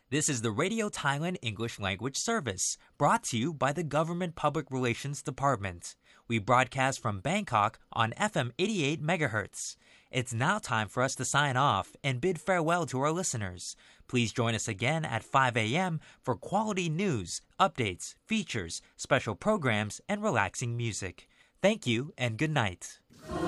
This is the Radio Thailand English Language Service, brought to you by the Government Public Relations Department. We broadcast from Bangkok on FM 88 MHz. It's now time for us to sign off and bid farewell to our listeners. Please join us again at 5 a.m. for quality news, updates, features, special programs, and relaxing music. Thank you and good night.